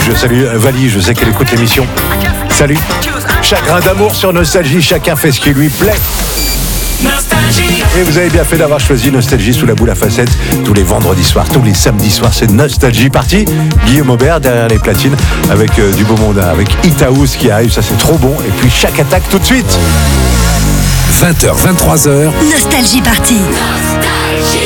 Je salue Vali, je sais qu'elle écoute l'émission. Salut. Chagrin d'amour sur Nostalgie, chacun fait ce qui lui plaît. Nostalgie. Et vous avez bien fait d'avoir choisi Nostalgie sous la boule à facettes tous les vendredis soirs, tous les samedis soirs, c'est Nostalgie parti. Guillaume Aubert derrière les platines avec du beau monde, avec Hit House qui arrive, ça c'est trop bon. Et puis chaque attaque tout de suite. 20h, 23h. Nostalgie party. Nostalgie.